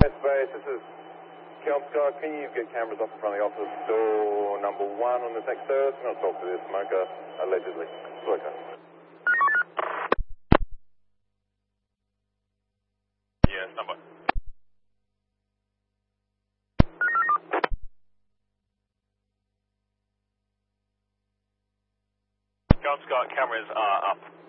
Base, this is Kelmscott. Can you get cameras off in front of the office door number 1 on this next third? I'm going to talk to this smoker, allegedly. Smoker. Yes, number. Kelmscott cameras are up.